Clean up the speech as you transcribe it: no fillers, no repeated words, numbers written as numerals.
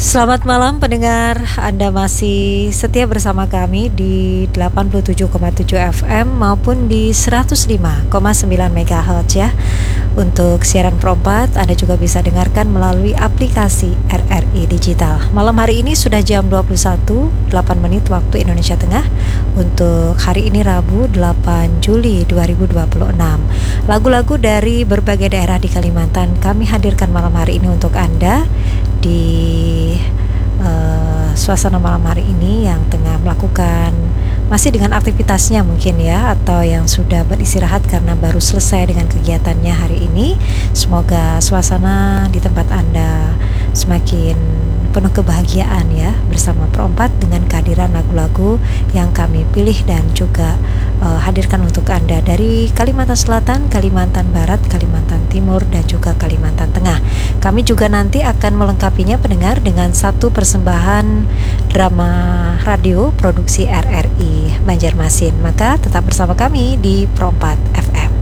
Selamat malam pendengar, Anda masih setia bersama kami di 87,7 FM maupun di 105,9 MHz ya. Untuk siaran perempat, Anda juga bisa dengarkan melalui aplikasi RRI Digital. Malam hari ini sudah jam 21.08 menit waktu Indonesia Tengah. Untuk hari ini Rabu 8 Juli 2026. Lagu-lagu dari berbagai daerah di Kalimantan kami hadirkan malam hari ini untuk Anda di suasana malam hari ini yang tengah melakukan masih dengan aktivitasnya mungkin ya, atau yang sudah beristirahat karena baru selesai dengan kegiatannya hari ini. Semoga suasana di tempat Anda semakin penuh kebahagiaan ya, bersama perempat dengan kehadiran lagu-lagu yang kami pilih dan juga hadirkan untuk Anda dari Kalimantan Selatan, Kalimantan Barat, Kalimantan Timur, dan juga Kalimantan Tengah. Kami juga nanti akan melengkapinya pendengar dengan satu persembahan drama radio produksi RRI Banjarmasin. Maka tetap bersama kami di Perempat FM.